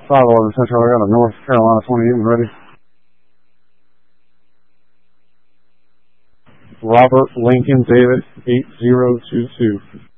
511 Central, I got a North Carolina 28 when ready. Robert Lincoln David 8022.